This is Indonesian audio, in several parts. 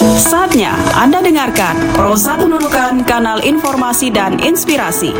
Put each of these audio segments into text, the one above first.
Saatnya Anda dengarkan Prosa Pendudukan, kanal informasi dan inspirasi.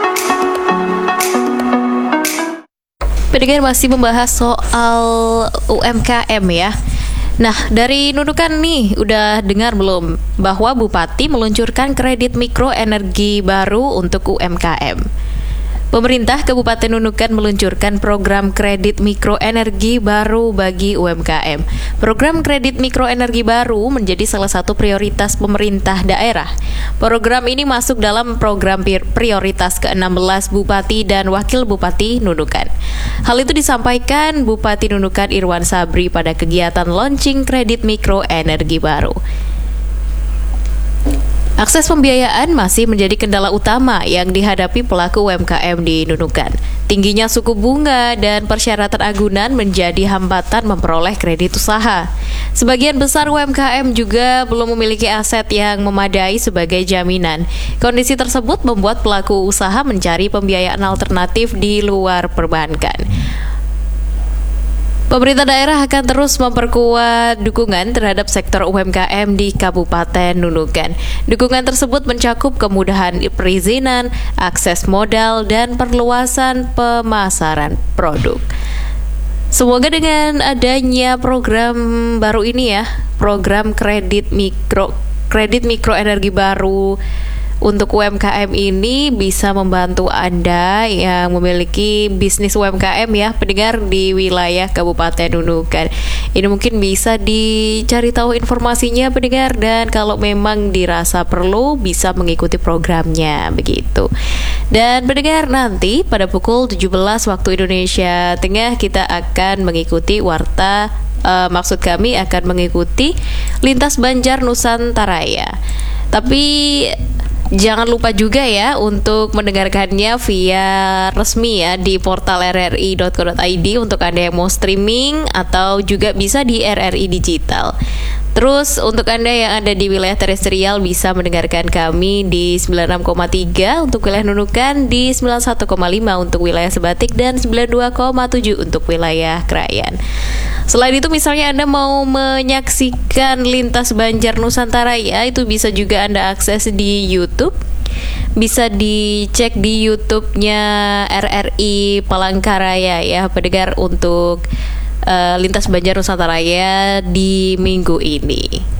Pendengar masih membahas soal UMKM ya. Nah, dari Nunukan nih, udah dengar belum bahwa Bupati meluncurkan kredit mikro energi baru untuk UMKM? Pemerintah Kabupaten Nunukan meluncurkan program kredit mikro energi baru bagi UMKM. Program kredit mikro energi baru menjadi salah satu prioritas pemerintah daerah. Program ini masuk dalam program prioritas ke-16 Bupati dan Wakil Bupati Nunukan. Hal itu disampaikan Bupati Nunukan Irwan Sabri pada kegiatan launching kredit mikro energi baru. Akses pembiayaan masih menjadi kendala utama yang dihadapi pelaku UMKM di Nunukan. Tingginya suku bunga dan persyaratan agunan menjadi hambatan memperoleh kredit usaha. Sebagian besar UMKM juga belum memiliki aset yang memadai sebagai jaminan. Kondisi tersebut membuat pelaku usaha mencari pembiayaan alternatif di luar perbankan. Pemerintah daerah akan terus memperkuat dukungan terhadap sektor UMKM di Kabupaten Nunukan. Dukungan tersebut mencakup kemudahan perizinan, akses modal, dan perluasan pemasaran produk. Semoga dengan adanya program baru ini ya, program kredit mikro energi baru untuk UMKM ini bisa membantu Anda yang memiliki bisnis UMKM ya, pendengar di wilayah Kabupaten Nunukan. Ini mungkin bisa dicari tahu informasinya pendengar, dan kalau memang dirasa perlu bisa mengikuti programnya begitu. Dan pendengar, nanti pada pukul 17 waktu Indonesia Tengah kita akan mengikuti warta maksud kami akan mengikuti Lintas Banjar Nusantaraya. Tapi jangan lupa juga ya untuk mendengarkannya via resmi ya di portal rri.co.id untuk Anda yang mau streaming, atau juga bisa di RRI Digital. Terus untuk Anda yang ada di wilayah terestrial bisa mendengarkan kami di 96,3 untuk wilayah Nunukan, di 91,5 untuk wilayah Sebatik, dan 92,7 untuk wilayah Krayan. Selain itu, misalnya Anda mau menyaksikan Lintas Banjar Nusantaraya, itu bisa juga Anda akses di YouTube. Bisa dicek di YouTube-nya RRI Palangkaraya ya, pendengar, untuk Lintas Banjar Nusantaraya di minggu ini.